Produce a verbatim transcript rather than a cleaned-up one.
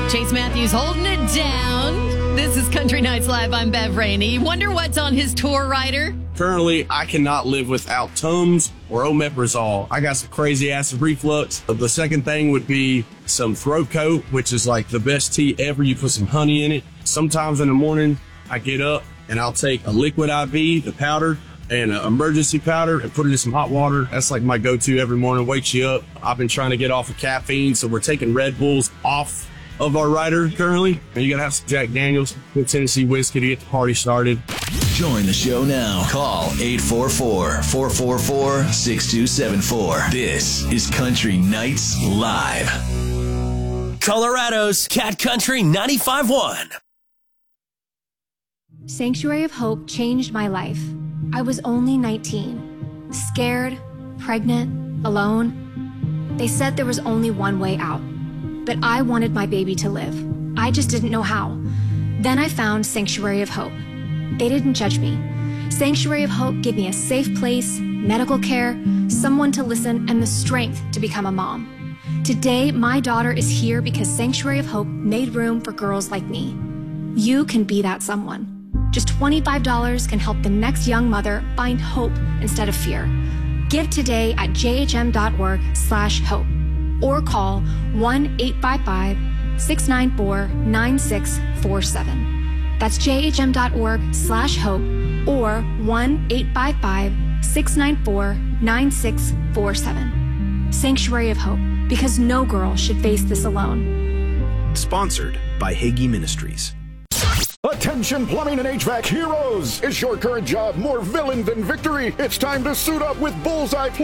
Chase Matthews holding it down. This is Country Nights Live. I'm Bev Rainey. Wonder what's on his tour, Ryder? Currently, I cannot live without Tums or omeprazole. I got some crazy acid reflux. The second thing would be some throat coat, which is like the best tea ever. You put some honey in it. Sometimes in the morning, I get up and I'll take a liquid I V, the powder, and an emergency powder and put it in some hot water. That's like my go-to every morning, wakes you up. I've been trying to get off of caffeine, so we're taking Red Bulls off of our rider currently. And you gotta have some Jack Daniels, good Tennessee whiskey to get the party started. Join the show now. Call eight four four, four four four, six two seven four. This is Country Nights Live. Colorado's Cat Country ninety-five point one. Sanctuary of Hope changed my life. I was only nineteen, scared, pregnant, alone. They said there was only one way out, but I wanted my baby to live. I just didn't know how. Then I found Sanctuary of Hope. They didn't judge me. Sanctuary of Hope gave me a safe place, medical care, someone to listen, and the strength to become a mom. Today, my daughter is here because Sanctuary of Hope made room for girls like me. You can be that someone. Just twenty-five dollars can help the next young mother find hope instead of fear. Give today at jhm.org slash hope or call one eight five five, six nine four, nine six four seven. That's jhm.org slash hope or one eight five five, six nine four, nine six four seven. Sanctuary of Hope, because no girl should face this alone. Sponsored by Hagee Ministries. Attention plumbing and H V A C heroes! Is your current job more villain than victory? It's time to suit up with Bullseye Plumbing.